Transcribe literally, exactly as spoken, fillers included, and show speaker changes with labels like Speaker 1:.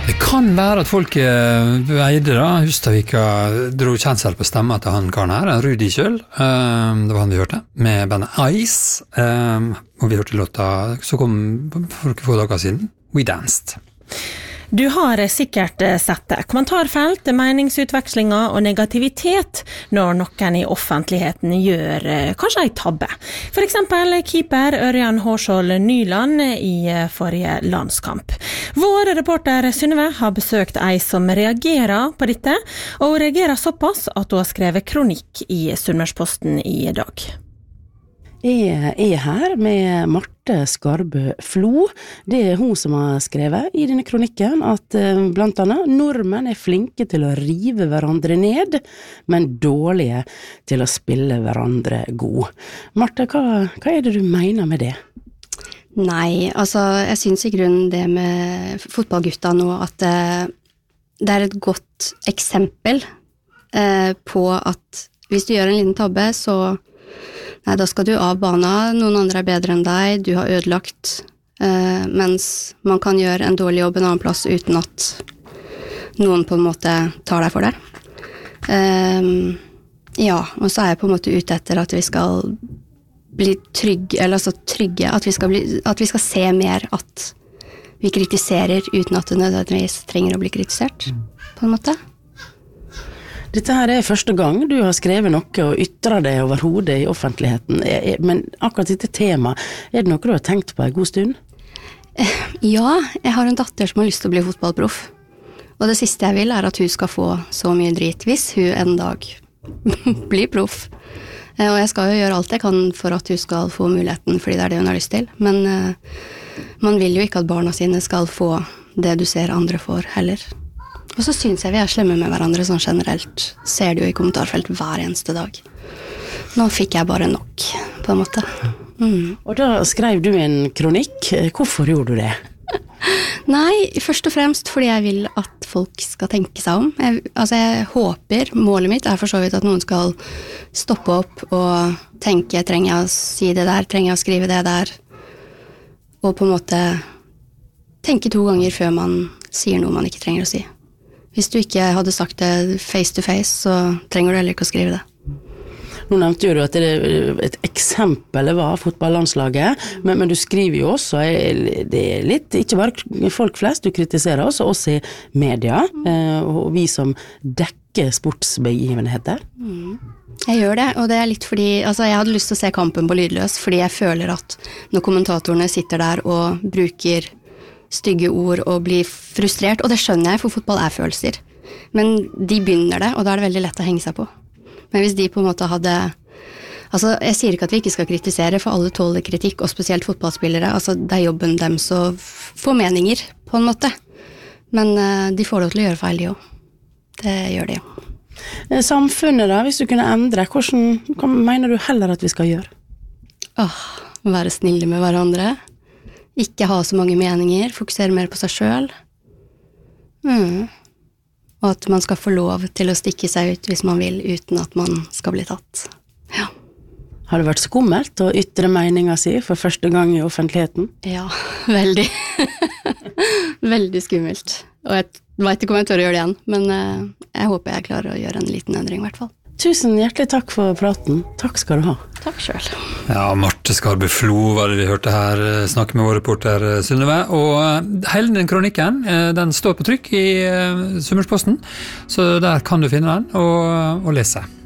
Speaker 1: Det kan være at folk veide da, Hustadvika dro kjensel på stemmen til han karen her, Rudi Kjøll, um, det var han vi hørte, med bandet Ice, um, og vi hørte låta, så kom for noen få dager siden, We Danced.
Speaker 2: Du har sikkert sett det. Kommentarfelt, meningsutvekslinger og negativitet når noen i offentligheten gjør kanskje en tabbe. For eksempel keeper Ørjan Hårsål Nyland i forrige landskamp. Vår reporter Synnøve har besøkt ei som reagerer på dette, og reagerer såpass at hun har skrevet kronikk i Sunnmørsposten i dag.
Speaker 3: Jeg er her med Marte Skarbø Flo. Det er hun som har skrevet i denne kronikken at blant annet nordmenn er flinke til å rive hverandre ned, men dårlige til å spille hverandre god. Marte, hva, hva er det du mener med det?
Speaker 4: Nei, altså jeg synes i grunnen det med fotballgutta nå at det, det er et godt eksempel eh, på at hvis du gjør en liten tabbe, så Nei, da skal du av bana, noen andre er bedre enn deg, du har ødelagt, eh, mens man kan gjøre en dårlig jobb en annen plass uten at noen på en måte tar deg for det. Eh, ja, og så er jeg på en måte ute etter at vi skal bli trygge, eller altså trygge, at vi skal, bli, at vi skal se mer at vi kritiserer uten at det nødvendigvis trenger å bli kritisert, på en måte.
Speaker 3: Dette her er første gang du har skrevet noe og ytret det overhodet i offentligheten, men akkurat dette temaet, er det noe du har tenkt på en god stund?
Speaker 4: Ja, jeg har en datter som har lyst til å bli fotballproff, og det siste jeg vil er at hun skal få så mye drit hvis hun en dag blir proff. Og jeg skal jo gjøre alt jeg kan for at hun skal få muligheten, fordi det er det hun har lyst til, men man vil jo ikke at barna sine skal få det du ser andre får heller. Og så synes jeg vi er slemme med hverandre sånn generelt. Ser du jo i kommentarfelt hver eneste dag. Nå fikk jeg bare nok, på en måte. Mm.
Speaker 3: Og da skrev du en kronikk. Hvorfor gjorde du det?
Speaker 4: Nei, først og fremst fordi jeg vil at folk skal tenke seg om. Jeg, altså jeg håper, målet mitt er for så vidt at noen skal stoppe opp og tenke, trenger jeg å si det der, trenger jeg å skrive det der? Og på en måte tenke to ganger før man sier noe man ikke trenger å si. Hvis du ikke hadde sagt det face to face, så trenger du heller ikke å skrive det.
Speaker 3: Nå nevnte jo du at det, et eksempel var fotballandslaget, men, men du skriver jo også, det er litt, ikke bare folk flest, du kritiserer også oss i media, og vi som dekker sportsbegivenheter.
Speaker 4: Mm. Jeg gjør det, og det er litt fordi, altså jeg hadde lyst til å se kampen på lydløs, fordi jeg føler at når kommentatorene sitter der og bruker stygge ord og blir frustrert, og det skjønner jeg, for fotball er følelser. Men de begynner det, og da er det veldig lett å henge seg på. Men hvis de på en måte hadde, altså jeg sier ikke at vi ikke skal kritisere, for alle tåler kritikk, og spesielt fotballspillere, altså det er jobben dem så få meninger, på en måte. Men uh, de får lov til å gjøre feil, de også. Det gjør de jo.
Speaker 3: Samfunnet da, hvis du kunne endre, hvordan, hva mener du heller at vi skal gjøre?
Speaker 4: Åh, være snille med hverandre. Ikke ha så mange meninger, fokusere mer på seg selv. Mm. Og at man skal få lov til å stikke seg ut hvis man vil, uten at man skal bli tatt. Ja.
Speaker 3: Har det vært skummelt å ytre meningen si for første gang i offentligheten?
Speaker 4: Ja, veldig. Veldig skummelt. Og jeg vet ikke om jeg tør å gjøre det igjen, men jeg håper jeg klarer å gjøre en liten endring i hvert fall.
Speaker 3: Tusen hjertelig takk for praten. Takk skal du ha.
Speaker 4: Takk selv.
Speaker 1: Ja, Marte Skarbø Flo var det vi hørte her, snakke med vår reporter Synnøve. Og hele den kronikken, den står på trykk i Sunnmørsposten, så der kan du finne den og, og lese.